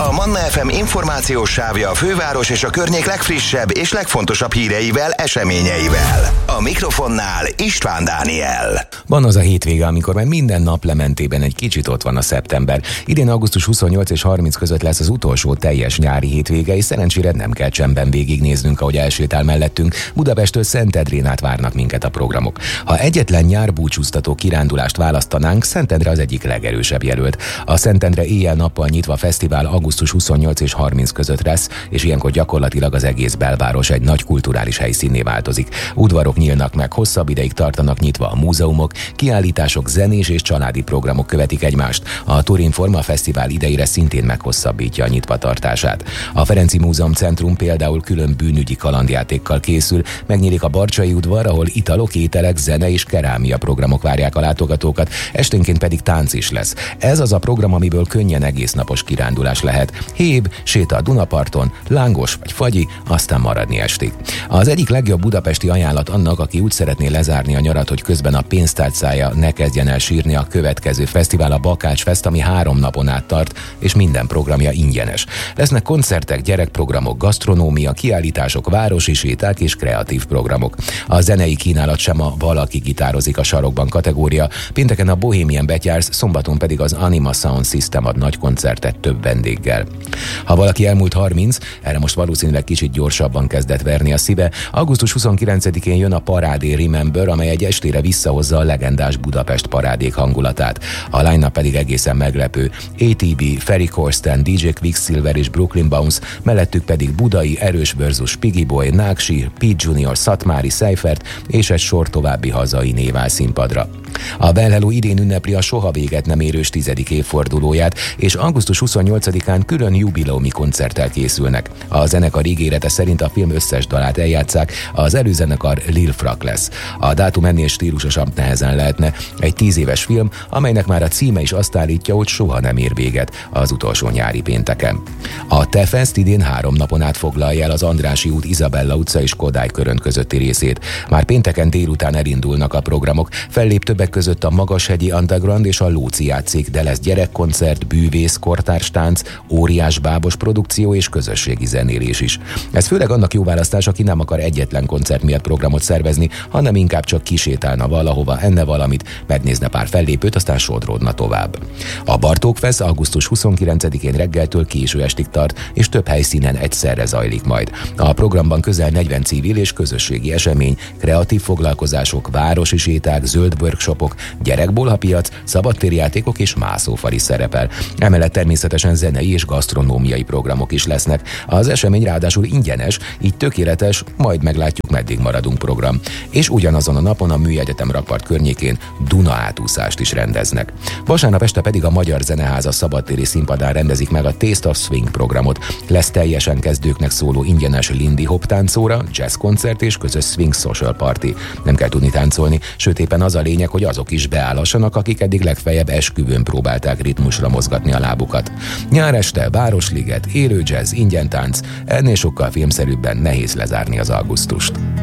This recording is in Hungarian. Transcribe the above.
A Manna FM információs sávja a főváros és a környék legfrissebb és legfontosabb híreivel, eseményeivel. A mikrofonnál István Dániel. Van az a hétvége, amikor már minden nap lementében egy kicsit ott van a szeptember. Idén augusztus 28 és 30 között lesz az utolsó teljes nyári hétvége, és szerencsére nem kell csendben végignéznünk, ahogy elsétál mellettünk. Budapesttől Szentendrén át várnak minket a programok. Ha egyetlen nyárbúcsúztató kirándulást választanánk, Szentendre az egyik legerősebb jelölt. A Szentendre éjjel-nappal nyitva fesztivál augusztus 28 és 30 között lesz, és ilyenkor gyakorlatilag az egész belváros egy nagy kulturális helyszínné változik. Udvarok nyílnak meg, hosszabb ideig tartanak nyitva a múzeumok, kiállítások, zenés és családi programok követik egymást. A Turinforma Fesztivál idejére szintén meghosszabbítja a nyitvatartását. A Ferenci Múzeum Centrum például külön bűnügyi kalandjátékkal készül, megnyílik a Barcsay udvar, ahol italok, ételek, zene és kerámia programok várják a látogatókat, esténként pedig tánc is lesz. Ez az a program, amiből könnyen egésznapos kirándulás lehet. Héb, séta a Dunaparton, lángos vagy fagyi, aztán maradni estig. Az egyik legjobb budapesti ajánlat annak, aki úgy szeretné lezárni a nyarat, hogy közben a pénztárcája ne kezdjen el sírni, a következő fesztivál, a Bakács Fest, ami 3 napon át tart, és minden programja ingyenes. Lesznek koncertek, gyerekprogramok, gasztronómia, kiállítások, városi séták és kreatív programok. A zenei kínálat sem a valaki gitározik a sarokban kategória, pénteken a Bohemian Betyársz, szombaton pedig az Anima Sound System ad nagy koncertet több vendéggel. Ha valaki elmúlt 30, erre most valószínűleg kicsit gyorsabban kezdett verni a szíve, augusztus 29-én jön a Parádé Remember, amely egy estére visszahozza a legendás Budapest parádék hangulatát. A line-up pedig egészen meglepő. ATB, Ferry Corsten, DJ Quicksilver és Brooklyn Bounce, mellettük pedig Budai, Erős versus Piggy Boy, Náksi, Pete Junior, Szatmári, Seifert és egy sor további hazai név áll színpadra. A Well Hello idén ünnepli a soha véget nem érős 10. évfordulóját, és augusztus 28-án külön jubileumi koncerttel készülnek. A zenekar ígérete szerint a film összes dalát eljátszák, az előzenekar Lil Frak lesz. A dátum ennél stílusosabb nehezen lehetne. Egy 10 éves film, amelynek már a címe is azt állítja, hogy soha nem ér véget az utolsó nyári pénteken. A Te-Fest idén 3 napon át foglalja el az Andrássy út, Izabella utca és Kodály körön közötti részét. Már pénteken délután elindulnak a programok, fellép többek között a Magashegyi Underground és a Lóci játszik, de lesz gyerekkoncert, bűvész, kortárs tánc, óriás bábos produkció és közösségi zenélés is. Ez főleg annak jó választás, aki nem akar egyetlen koncert miatt programot szervezni, hanem inkább csak kisétálna valahova, enne valamit, megnézne pár fellépőt, aztán sodródna tovább. A Bartók Fest augusztus 29-én reggeltől késő estig tart, és több helyszínen egyszerre zajlik majd. A programban közel 40 civil és közösségi esemény, kreatív foglalkozások, városi séták, zöld workshopok, gyerekbolhapiac, szabadtérjátékok és mászófal is szerepel. Emellett természetesen zenei és gasztronómiai programok is lesznek. Az esemény ráadásul ingyenes, így tökéletes, majd meglátjuk, meddig maradunk program. És ugyanazon a napon a Műegyetem rakpart környékén Duna átúszást is rendeznek. Vasárnap este pedig a Magyar Zeneháza szabadtéri színpadán rendezik meg a Taste of Swing programot. Lesz teljesen kezdőknek szóló ingyenes Lindy Hop táncóra, jazzkoncert és közös swing social party. Nem kell tudni táncolni, sőt éppen az a lényeg, hogy azok is beállhassanak, akik eddig legfeljebb esküvőn próbálták ritmusra mozgatni a lábukat. Nyár este Városliget, élő jazz, ingyen tánc, ennél sokkal filmszerűbben nehéz lezárni az augusztust.